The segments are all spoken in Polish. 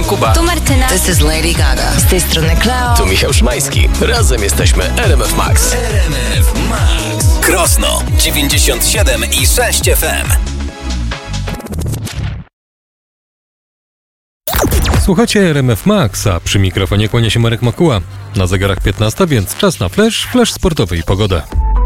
Kuba. Tu Martyna. This is Lady Gaga. Z tej strony Kleo. Tu Michał Szymański. Razem jesteśmy RMF Max. RMF Max. Krosno 97,6 FM. Słuchacie RMF Max, a przy mikrofonie kłania się Marek Makuła. Na zegarach 15, więc czas na flash sportowy i pogodę.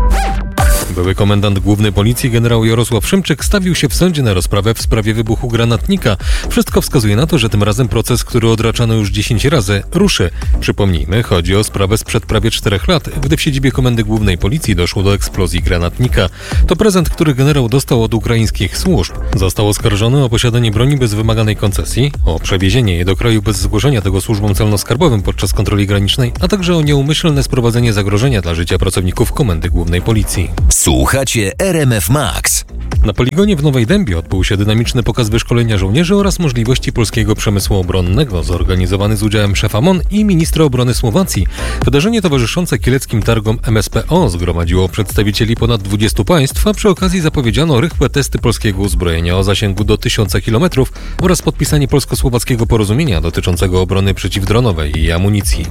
Były komendant główny policji generał Jarosław Szymczyk stawił się w sądzie na rozprawę w sprawie wybuchu granatnika. Wszystko wskazuje na to, że tym razem proces, który odraczano już 10 razy, ruszy. Przypomnijmy, chodzi o sprawę sprzed prawie 4 lat, gdy w siedzibie Komendy Głównej Policji doszło do eksplozji granatnika. To prezent, który generał dostał od ukraińskich służb. Został oskarżony o posiadanie broni bez wymaganej koncesji, o przewiezienie jej do kraju bez zgłoszenia tego służbom celno-skarbowym podczas kontroli granicznej, a także o nieumyślne sprowadzenie zagrożenia dla życia pracowników Komendy Głównej Policji. Słuchacie RMF Max. Na poligonie w Nowej Dębie odbył się dynamiczny pokaz wyszkolenia żołnierzy oraz możliwości polskiego przemysłu obronnego, zorganizowany z udziałem szefa MON i ministra obrony Słowacji. Wydarzenie towarzyszące kieleckim targom MSPO zgromadziło przedstawicieli ponad 20 państw, a przy okazji zapowiedziano rychłe testy polskiego uzbrojenia o zasięgu do 1000 km oraz podpisanie polsko-słowackiego porozumienia dotyczącego obrony przeciwdronowej i amunicji.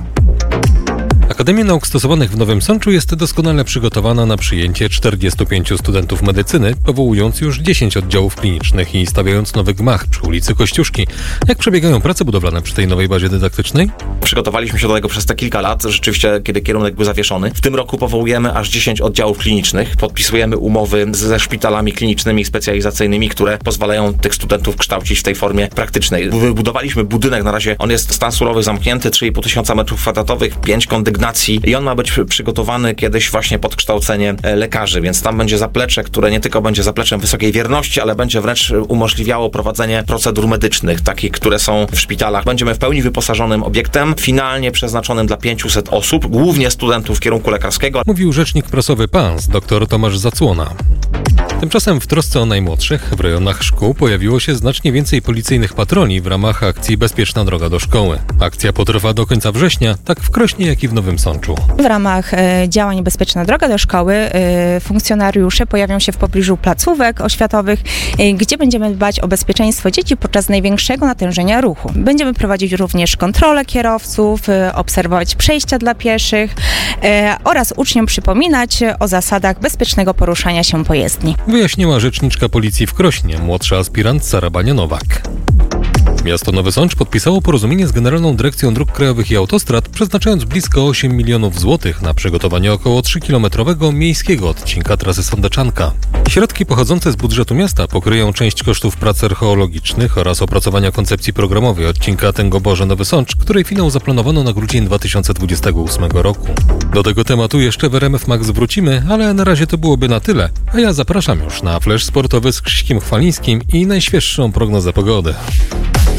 Akademia Nauk Stosowanych w Nowym Sączu jest doskonale przygotowana na przyjęcie 45 studentów medycyny, powołując już 10 oddziałów klinicznych i stawiając nowy gmach przy ulicy Kościuszki. Jak przebiegają prace budowlane przy tej nowej bazie dydaktycznej? Przygotowaliśmy się do tego przez te kilka lat, rzeczywiście, kiedy kierunek był zawieszony. W tym roku powołujemy aż 10 oddziałów klinicznych. Podpisujemy umowy ze szpitalami klinicznymi i specjalizacyjnymi, które pozwalają tych studentów kształcić w tej formie praktycznej. Wybudowaliśmy budynek, na razie on jest stan surowy zamknięty, 3,5 tysiąca m2, 5 kondygnacji i on ma być przygotowany kiedyś właśnie pod kształcenie lekarzy, więc tam będzie zaplecze, które nie tylko będzie zapleczem wysokiej wierności, ale będzie wręcz umożliwiało prowadzenie procedur medycznych, takich, które są w szpitalach. Będziemy w pełni wyposażonym obiektem, finalnie przeznaczonym dla 500 osób, głównie studentów kierunku lekarskiego. Mówił rzecznik prasowy PANS, dr Tomasz Zacłona. Tymczasem w trosce o najmłodszych w rejonach szkół pojawiło się znacznie więcej policyjnych patroli w ramach akcji Bezpieczna droga do szkoły. Akcja potrwa do końca września, tak w Krośnie, jak i w Nowym Sączu. W ramach działań Bezpieczna droga do szkoły funkcjonariusze pojawią się w pobliżu placówek oświatowych, gdzie będziemy dbać o bezpieczeństwo dzieci podczas największego natężenia ruchu. Będziemy prowadzić również kontrolę kierowców, obserwować przejścia dla pieszych oraz uczniom przypominać o zasadach bezpiecznego poruszania się po jezdni. Wyjaśniła rzeczniczka policji w Krośnie, młodsza aspirant Sara Bania-Nowak. Miasto Nowy Sącz podpisało porozumienie z Generalną Dyrekcją Dróg Krajowych i Autostrad, przeznaczając blisko 8 milionów złotych na przygotowanie około 3-kilometrowego miejskiego odcinka trasy Sądeczanka. Środki pochodzące z budżetu miasta pokryją część kosztów prac archeologicznych oraz opracowania koncepcji programowej odcinka Tęgoborze-Nowy Sącz, której finał zaplanowano na grudzień 2028 roku. Do tego tematu jeszcze w RMF Max wrócimy, ale na razie to byłoby na tyle, a ja zapraszam już na flash sportowy z Krzyśkiem Chwalińskim i najświeższą prognozę pogody.